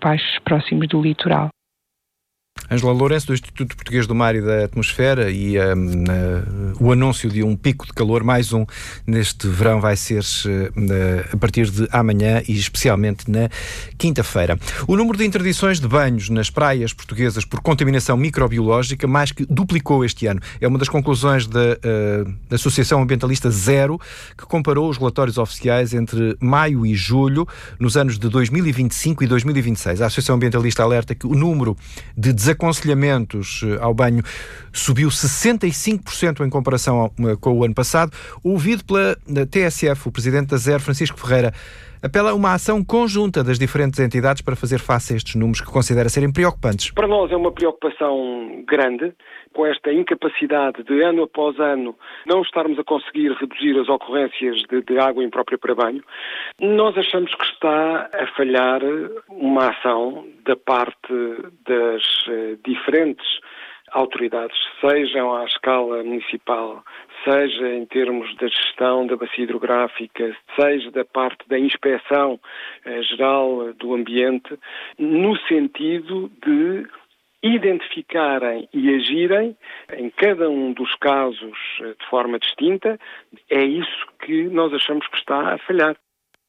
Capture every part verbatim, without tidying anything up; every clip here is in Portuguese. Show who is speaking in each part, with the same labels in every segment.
Speaker 1: baixos próximos do litoral.
Speaker 2: Ângela Lourenço, do Instituto Português do Mar e da Atmosfera, e um, uh, o anúncio de um pico de calor, mais um neste verão, vai ser uh, a partir de amanhã e especialmente na quinta-feira. O número de interdições de banhos nas praias portuguesas por contaminação microbiológica mais que duplicou este ano. É uma das conclusões da, uh, da Associação Ambientalista Zero, que comparou os relatórios oficiais entre maio e julho, nos anos de dois mil e vinte e cinco e dois mil e vinte e seis. A Associação Ambientalista alerta que o número de desaconselhamentos ao banho subiu sessenta e cinco por cento em comparação ao, com o ano passado. Ouvido pela T S F, o presidente da Zero, Francisco Ferreira, apela a uma ação conjunta das diferentes entidades para fazer face a estes números que considera serem preocupantes.
Speaker 3: Para nós é uma preocupação grande, com esta incapacidade de ano após ano não estarmos a conseguir reduzir as ocorrências de, de água imprópria para banho. Nós achamos que está a falhar uma ação da parte das uh, diferentes autoridades, sejam à escala municipal, seja em termos da gestão da bacia hidrográfica, seja da parte da inspeção eh, geral do ambiente, no sentido de identificarem e agirem em cada um dos casos de forma distinta. É isso que nós achamos que está a falhar.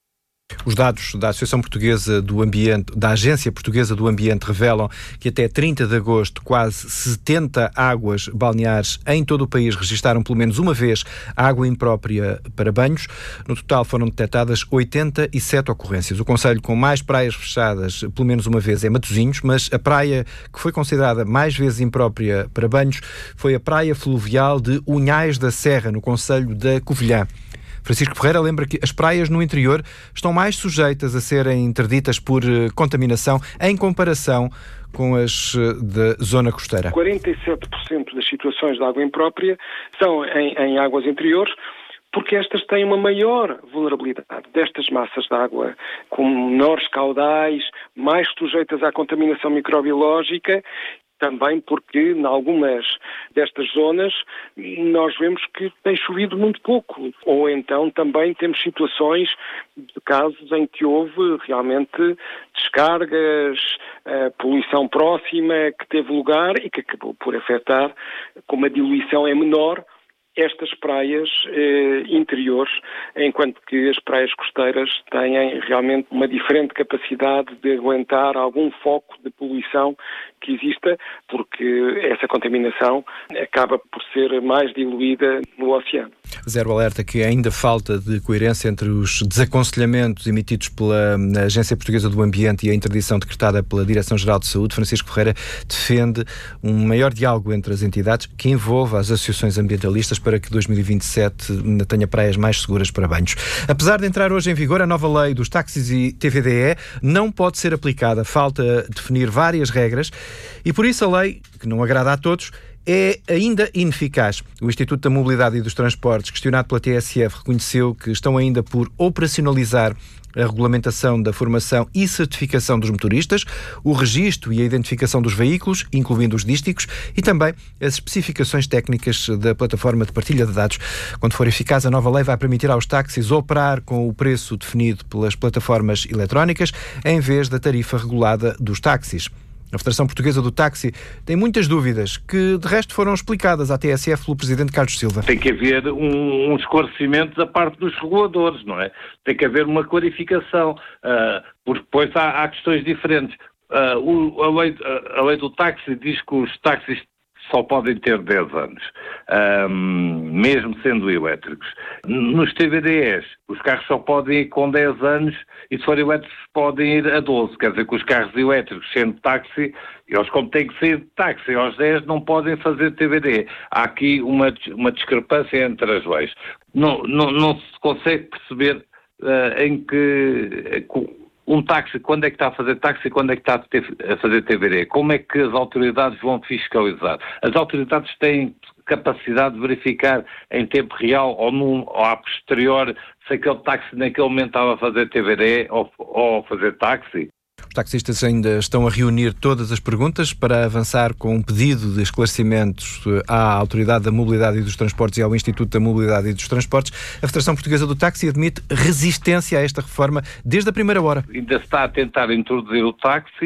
Speaker 2: Os dados da Associação Portuguesa do Ambiente, da Agência Portuguesa do Ambiente, revelam que até trinta de agosto quase setenta águas balneares em todo o país registaram pelo menos uma vez água imprópria para banhos. No total foram detectadas oitenta e sete ocorrências. O concelho com mais praias fechadas pelo menos uma vez é Matosinhos, mas a praia que foi considerada mais vezes imprópria para banhos foi a praia fluvial de Unhais da Serra, no concelho da Covilhã. Francisco Ferreira lembra que as praias no interior estão mais sujeitas a serem interditas por uh, contaminação em comparação com as uh, da zona costeira.
Speaker 3: quarenta e sete por cento das situações de água imprópria são em, em águas interiores, porque estas têm uma maior vulnerabilidade destas massas de água, com menores caudais, mais sujeitas à contaminação microbiológica. Também porque, em algumas destas zonas, nós vemos que tem chovido muito pouco. Ou então também temos situações de casos em que houve realmente descargas, poluição próxima que teve lugar e que acabou por afetar, como a diluição é menor, estas praias eh, interiores, enquanto que as praias costeiras têm realmente uma diferente capacidade de aguentar algum foco de poluição que exista, porque essa contaminação acaba por ser mais diluída no oceano.
Speaker 2: Zero alerta que ainda falta de coerência entre os desaconselhamentos emitidos pela Agência Portuguesa do Ambiente e a interdição decretada pela Direção-Geral de Saúde. Francisco Ferreira defende um maior diálogo entre as entidades que envolva as associações ambientalistas para que dois mil e vinte e sete tenha praias mais seguras para banhos. Apesar de entrar hoje em vigor, a nova lei dos táxis e T V D E não pode ser aplicada. Falta definir várias regras e por isso a lei, que não agrada a todos, é ainda ineficaz. O Instituto da Mobilidade e dos Transportes, questionado pela T S F, reconheceu que estão ainda por operacionalizar a regulamentação da formação e certificação dos motoristas, o registro e a identificação dos veículos, incluindo os dísticos, e também as especificações técnicas da plataforma de partilha de dados. Quando for eficaz, a nova lei vai permitir aos táxis operar com o preço definido pelas plataformas eletrónicas, em vez da tarifa regulada dos táxis. A Federação Portuguesa do Táxi tem muitas dúvidas que, de resto, foram explicadas à T S F pelo Presidente Carlos Silva.
Speaker 4: Tem que haver um, um esclarecimento da parte dos reguladores, não é? Tem que haver uma clarificação, uh, porque depois há, há questões diferentes. Uh, o, a, lei, a lei do táxi diz que os táxis só podem ter dez anos, um, mesmo sendo elétricos. Nos T V D Es, os carros só podem ir com dez anos e se forem elétricos podem ir a doze. Quer dizer que os carros elétricos, sendo táxi, eles como têm que ser de táxi aos dez, não podem fazer T V D E. Há aqui uma, uma discrepância entre as leis. Não, não, não se consegue perceber uh, em que... Uh, Um táxi, quando é que está a fazer táxi e quando é que está a fazer T V D? Como é que as autoridades vão fiscalizar? As autoridades têm capacidade de verificar em tempo real ou, num, ou a posterior se aquele táxi naquele momento estava a fazer T V D ou, ou a fazer táxi?
Speaker 2: Os taxistas ainda estão a reunir todas as perguntas para avançar com um pedido de esclarecimentos à Autoridade da Mobilidade e dos Transportes e ao Instituto da Mobilidade e dos Transportes. A Federação Portuguesa do Táxi admite resistência a esta reforma desde a primeira hora.
Speaker 4: Ainda se está a tentar introduzir o táxi